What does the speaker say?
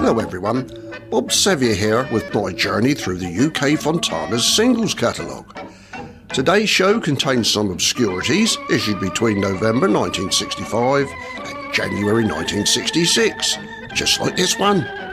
Hello everyone, Bob Sevier here with my journey through the UK Fontana's singles catalogue. Today's show contains some obscurities issued between November 1965 and January 1966, just like this one.